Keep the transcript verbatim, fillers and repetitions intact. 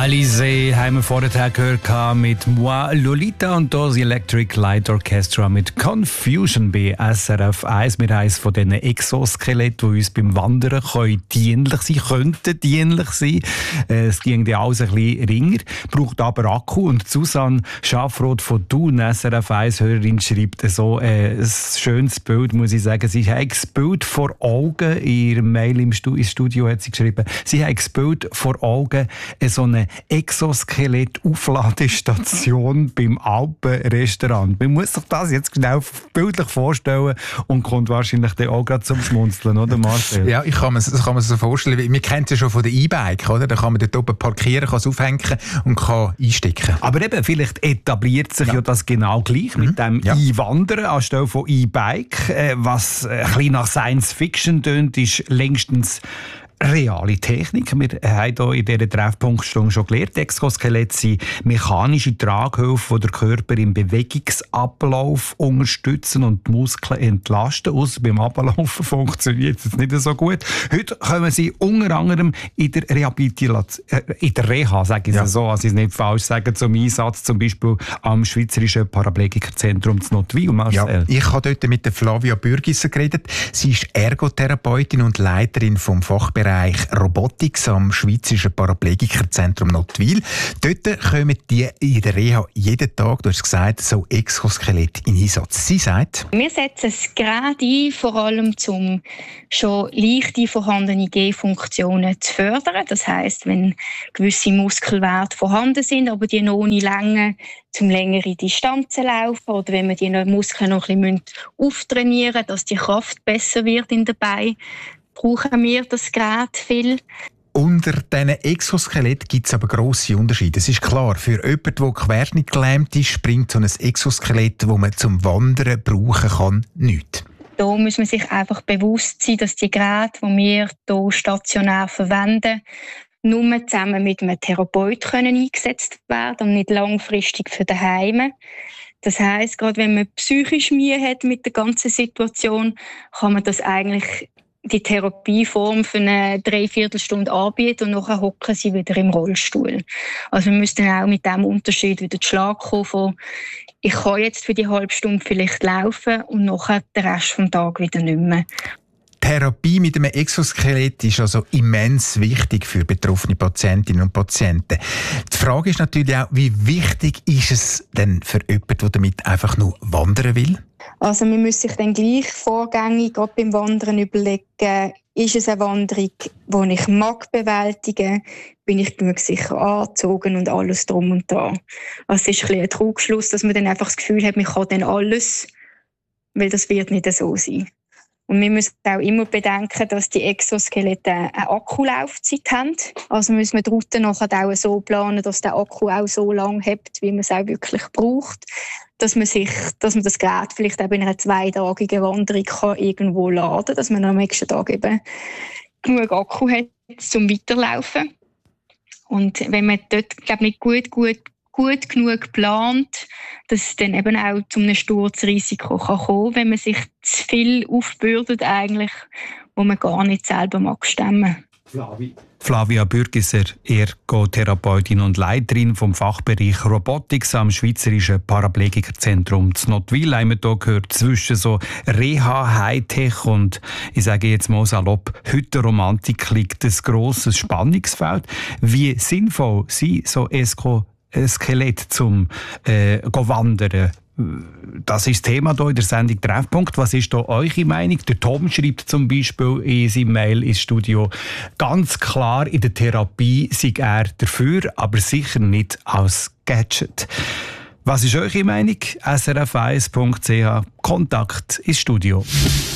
Alizé haben wir vorher gehört mit Moi Lolita und das Electric Light Orchestra mit Confusion bei S R F eins. Wir haben eines von diesen Exoskeletten, die uns beim Wandern können dienlich sein könnten, dienlich sein. Es ging dann alles ein bisschen ringer, braucht aber Akku. Und Susanne Schafroth von Thun, S R F eins-Hörerin, schreibt so äh, ein schönes Bild, muss ich sagen. Sie hat das Bild vor Augen, in ihrer Mail im Studio hat sie geschrieben, sie hat das Bild vor Augen, so eine Exoskelett-Aufladestation beim Alpenrestaurant. Man muss sich das jetzt genau bildlich vorstellen und kommt wahrscheinlich dann auch gerade zum Schmunzeln, oder Marcel? Ja, ich kann mir, das kann man sich so vorstellen. Wir kennen es ja schon von der E-Bike, oder? Da kann man dort oben parkieren, kann es aufhängen und kann einstecken. Aber eben, vielleicht etabliert sich ja, ja das genau gleich mhm. mit dem ja. E-Wandern anstelle von E-Bike. Äh, was ein bisschen nach Science-Fiction tönt, ist längstens reale Technik. Wir haben hier in dieser Treffpunktstunde schon gelernt, Exoskelette sind mechanische Traghilfen, die den Körper im Bewegungsablauf unterstützen und die Muskeln entlasten. Ausser beim Ablaufen funktioniert es nicht so gut. Heute kommen sie unter anderem in der Rehabilitation, äh, in der Reha, sage ich ja. so, also ich es nicht falsch sagen, zum Einsatz, zum Beispiel am Schweizerischen Paraplegikerzentrum zu Notwil. Ja, ich habe dort mit der Flavia Bürgisser geredet. Sie ist Ergotherapeutin und Leiterin vom Fachbereich Robotics am Schweizerischen Paraplegikerzentrum Notwil. Dort kommen die in der Reha jeden Tag, du hast gesagt, so Exoskelett in Einsatz. Sie sagt: Wir setzen es gerade ein, vor allem um schon leichte vorhandene Gehfunktionen zu fördern. Das heisst, wenn gewisse Muskelwerte vorhanden sind, aber die noch ohne Länge zum längere Distanzen laufen oder wenn wir die Muskeln noch ein bisschen auftrainieren müssen, dass die Kraft besser wird in den Beinen, brauchen wir das Gerät viel. Unter diesen Exoskelett gibt es aber grosse Unterschiede. Es ist klar, für jemanden, der querschnittgelähmt ist, bringt so ein Exoskelett, das man zum Wandern brauchen kann, nichts. Da muss man sich einfach bewusst sein, dass die Geräte, die wir hier stationär verwenden, nur zusammen mit einem Therapeut können eingesetzt werden und nicht langfristig für daheim. Das heisst, gerade wenn man psychisch Mühe hat mit der ganzen Situation, kann man das eigentlich die Therapieform für eine Dreiviertelstunde anbieten und nachher hocken sie wieder im Rollstuhl. Also wir müssen auch mit diesem Unterschied wieder zu Schlag kommen von, ich kann jetzt für die halbe Stunde vielleicht laufen und nachher den Rest des Tages wieder nicht mehr. Therapie mit einem Exoskelett ist also immens wichtig für betroffene Patientinnen und Patienten. Die Frage ist natürlich auch, wie wichtig ist es denn für jemanden, der damit einfach nur wandern will? Also man muss sich dann gleich vorgängig gerade beim Wandern überlegen, ist es eine Wanderung, die ich mag bewältigen, bin ich genug sicher angezogen und alles drum und dran. Also es ist ein bisschen ein Trugschluss, dass man dann einfach das Gefühl hat, man kann dann alles, weil das wird nicht so sein. Und wir müssen auch immer bedenken, dass die Exoskelette eine Akkulaufzeit haben. Also müssen wir die Route nachher auch so planen, dass der Akku auch so lange hält, wie man es auch wirklich braucht. Dass man, sich, dass man das Gerät vielleicht auch in einer zweitägigen Wanderung kann irgendwo laden kann, dass man am nächsten Tag eben genug Akku hat, zum Weiterlaufen. Und wenn man dort, glaube ich, nicht gut, gut gut genug plant, dass es dann eben auch zu einem Sturzrisiko kann kommen, wenn man sich zu viel aufbürdet, eigentlich, wo man gar nicht selber mag stemmen. Flavi. Flavia Bürgisser, Ergotherapeutin und Leiterin vom Fachbereich Robotics am Schweizerischen Paraplegikerzentrum zu Notwil. Haben wir hier gehört, zwischen so Reha, Hightech und, ich sage jetzt mal salopp, Hüttenromantik liegt ein grosses Spannungsfeld. Wie sinnvoll sind so Esko Skelett zum äh, Wandern? Das ist das Thema hier in der Sendung Treffpunkt. Was ist da eure Meinung? Der Tom schreibt zum Beispiel in seinem Mail ins Studio, ganz klar, in der Therapie sei er dafür, aber sicher nicht als Gadget. Was ist eure Meinung? S R F eins punkt c h Kontakt ins Studio.